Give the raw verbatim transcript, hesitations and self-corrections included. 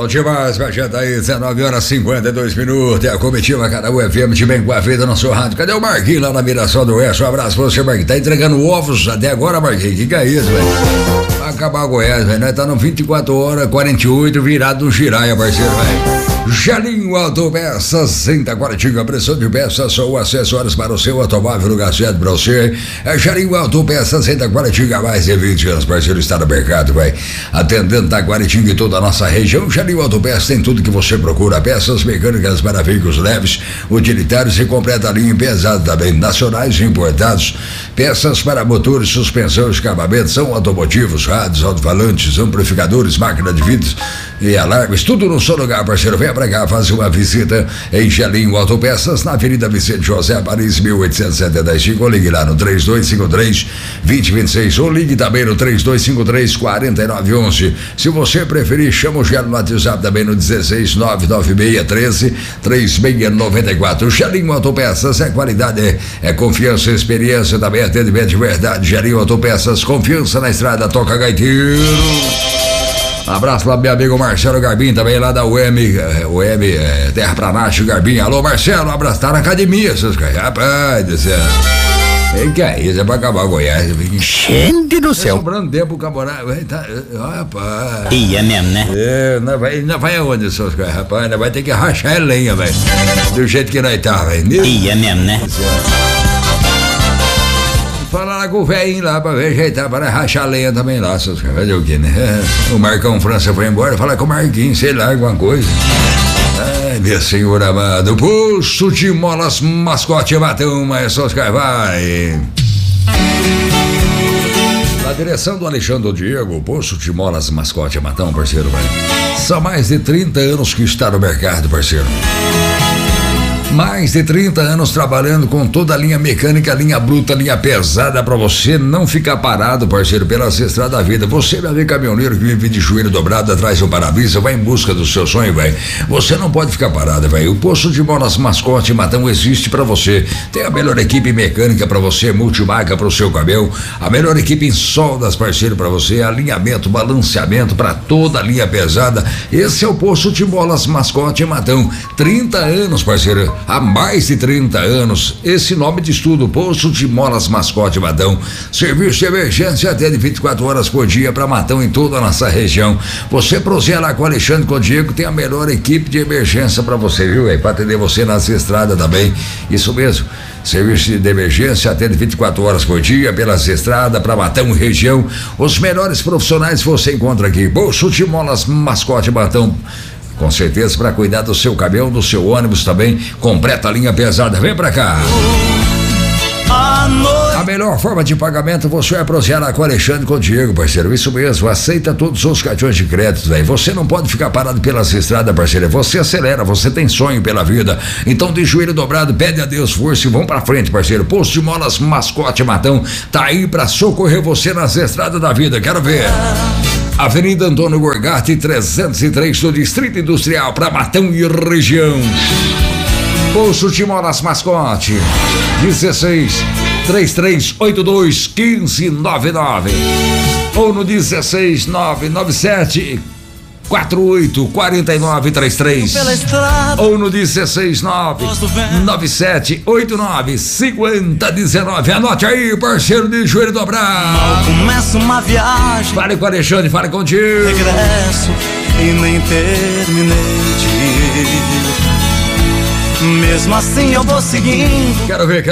Bom demais, vai já tá aí, dezenove horas e cinquenta e dois minutos. É a comitiva Caraú F M de bem com a vida no seu rádio. Cadê o Marquinhos lá na Miração do Oeste? Um abraço pra você, Marquinhos. Tá entregando ovos até agora, Marquinhos. Que que é isso, velho? Vai acabar Goiás, velho. Nós tá no vinte e quatro horas, quarenta e oito, virado no Giraia, parceiro, velho. Jalinho Autopeças, em Taquaritinga, pressão de peças ou acessórios para o seu automóvel, lugar certo pra você. É Jalinho Autopeças, em Taquaritinga, há mais de vinte anos, parceiro, está no mercado, velho. Atendendo Taquaritinga e toda a nossa região, Jalinho Autopeças tem tudo que você procura, peças mecânicas para veículos leves, utilitários e completa linha pesada também, nacionais e importados, peças para motores, suspensão, escapamento, são automotivos, rádios, alto-falantes, amplificadores, máquina de vidros e alarmes, tudo no seu lugar, parceiro. Venha pra cá, faça uma visita em Jalinho Autopeças, na Avenida Vicente José, Paris, mil oitocentos e setenta e cinco, ou ligue lá no três dois cinco três, dois zero dois seis, ou ligue também no três dois cinco três, quatro nove um um. Se você preferir, chama o Gelo no WhatsApp também no dezesseis nove nove seis treze, três seis nove quatro. Jalinho Autopeças é qualidade, é, é confiança, experiência, também atendimento de verdade. Jalinho Autopeças, confiança na estrada, toca gaiteiro. Abraço para meu amigo Marcelo Garbim, também lá da U M, U M é, Terra pra Nacho Garbim. Alô, Marcelo, um abraço, tá na academia, seus caras. Rapaz do céu. E que é isso? É pra acabar Goiás. Gente do céu. Tá sobrando tempo, camarada. Tá, rapaz. E é mesmo, né? É, não vai, não vai aonde, seus caras, rapaz? Nós vai ter que rachar a lenha, velho. Do jeito que nós tá, velho. E é mesmo, né? Fala lá com o velhinho lá pra ver ajeitar, para rachar a lenha também lá, seus caras. Fazer o quê, né? O Marcão França foi embora, fala com o Marquinhos, sei lá, alguma coisa. Ai, meu senhor amado, Poço de Molas Mascote Matão, mas seus caras, vai. Na direção do Alexandre Diego, Poço de Molas Mascote Matão, parceiro, vai. São mais de trinta anos que está no mercado, parceiro. Mais de trinta anos trabalhando com toda a linha mecânica, linha bruta, linha pesada, pra você não ficar parado, parceiro, pela estrada da vida. Você, meu amigo caminhoneiro que vive de joelho dobrado atrás do para-brisa, vai em busca do seu sonho, velho. Você não pode ficar parado, velho. O Poço de Molas Mascote Matão existe pra você. Tem a melhor equipe mecânica pra você, multimarca pro seu caminhão, a melhor equipe em soldas, parceiro, pra você, alinhamento, balanceamento pra toda a linha pesada. Esse é o Poço de Molas Mascote Matão. trinta anos, parceiro. Há mais de trinta anos, esse nome de estudo, Poço de Molas Mascote Matão. Serviço de emergência até de vinte e quatro horas por dia para Matão em toda a nossa região. Você proseia lá com o Alexandre, com o Diego, tem a melhor equipe de emergência para você, viu? É para atender você nas estradas também. Isso mesmo. Serviço de emergência até de vinte e quatro horas por dia, pelas estradas, para Matão e região. Os melhores profissionais você encontra aqui. Poço de Molas Mascote Matão. Com certeza, para cuidar do seu caminhão, do seu ônibus também, completa a linha pesada. Vem pra cá. A melhor forma de pagamento você vai prosear lá com o Alexandre, com o Diego, parceiro. Isso mesmo, aceita todos os cartões de crédito, velho. Você não pode ficar parado pelas estradas, parceiro. Você acelera, você tem sonho pela vida. Então, de joelho dobrado, pede a Deus força e vão pra frente, parceiro. Poço de Molas Mascote Matão tá aí pra socorrer você nas estradas da vida. Quero ver. Avenida Antônio Gorgatti, trezentos e três, do Distrito Industrial, para Matão e região. Poço de Molas Mascote, dezesseis, trinta e três, oitenta e dois, quinze, noventa e nove. Ou no dezesseis, nove nove sete, quarenta e oito, quarenta e nove, trinta e três. Ou no dezesseis, nove nove sete, oitenta e nove, cinquenta, dezenove. Anote aí, parceiro de joelho dobrado. Começa uma viagem. Fale com o Alexandre, fale contigo. Regresso e nem terminei de ir. Mesmo assim eu vou seguindo. Quero ver, quero